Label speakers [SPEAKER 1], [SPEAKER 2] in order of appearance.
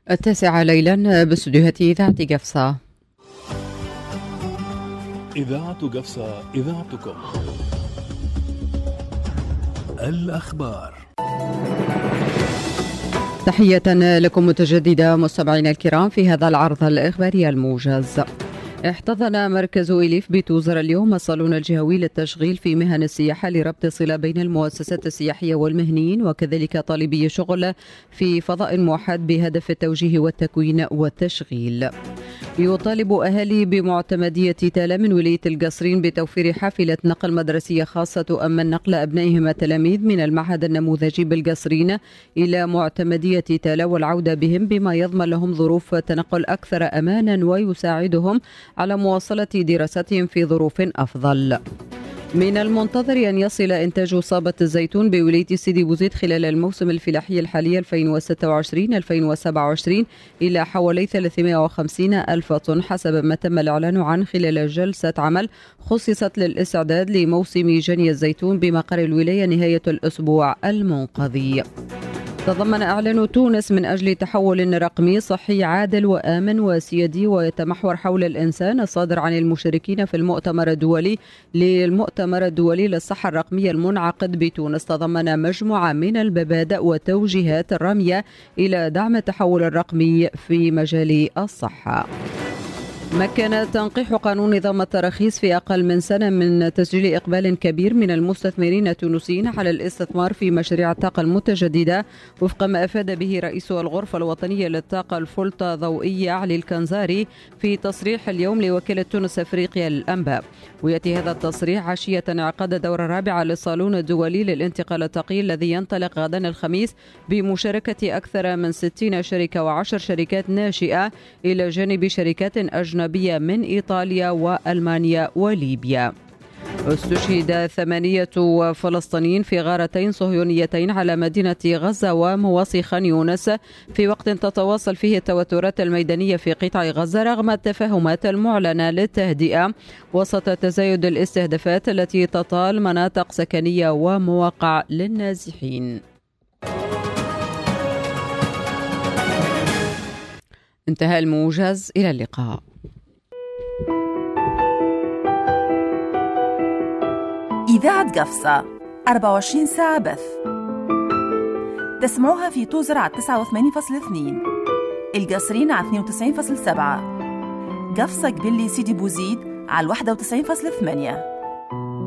[SPEAKER 1] 9 ليلا باستديوهات إذاعة قفصة.
[SPEAKER 2] إذاعة قفصة، إذاعتكم. الأخبار.
[SPEAKER 1] تحية لكم متجددة مستمعينا الكرام في هذا العرض الإخباري الموجز. احتضن مركز إليف بتوزر اليوم الصالون الجهوي للتشغيل في مهن السياحة لربط صلة بين المؤسسات السياحية والمهنيين وكذلك طالبي شغل في فضاء موحد بهدف التوجيه والتكوين والتشغيل. يطالب أهالي بمعتمدية تالا من ولاية القصرين بتوفير حافلة نقل مدرسية خاصة تؤمن نقل أبنائهم التلاميذ من المعهد النموذجي بالقصرين إلى معتمدية تالا والعودة بهم بما يضمن لهم ظروف تنقل أكثر أمانا ويساعدهم على مواصلة دراستهم في ظروف أفضل. من المنتظر أن يصل إنتاج صابة الزيتون بولاية سيدي بوزيد خلال الموسم الفلاحي الحالي 2026-2027 إلى حوالي 350 ألف طن حسب ما تم الإعلان عنه خلال جلسة عمل خصصت للاستعداد لموسم جني الزيتون بمقر الولاية نهاية الأسبوع المنقضي. تضمن إعلان تونس من أجل تحول رقمي صحي عادل وآمن وسيادي ويتمحور حول الإنسان الصادر عن المشاركين في المؤتمر الدولي للصحة الرقمية المنعقد بتونس. تضمن مجموعة من المبادئ وتوجيهات الرامية إلى دعم التحول الرقمي في مجال الصحة. مكن تنقيح قانون نظام التراخيص في أقل من سنة من تسجيل إقبال كبير من المستثمرين التونسيين على الاستثمار في مشاريع الطاقة المتجددة وفق ما أفاد به رئيس الغرفة الوطنية للطاقة الفلطة ضوئية علي الكنزاري في تصريح اليوم لوكالة تونس أفريقيا للأنباء. ويأتي هذا التصريح عشية انعقاد الدورة الرابعة للصالون الدولي للانتقال الطاقي الذي ينطلق غدا الخميس بمشاركة أكثر من 60 شركة و10 شركات ناشئة إلى جانب شركات أجنبية من إيطاليا وألمانيا وليبيا. استشهد 8 فلسطينيين في غارتين صهيونيتين على مدينة غزة ومواصي خان يونس في وقت تتواصل فيه التوترات الميدانية في قطاع غزة رغم التفاهمات المعلنة للتهدئة وسط تزايد الاستهدافات التي تطال مناطق سكنية ومواقع للنازحين. انتهى الموجز، إلى اللقاء.
[SPEAKER 3] إذاعة قفصة 24 ساعة بث. تسمعوها في توزر على 89.2، القصرين على 92.7، قفصة قبلي سيدي بوزيد على 91.8.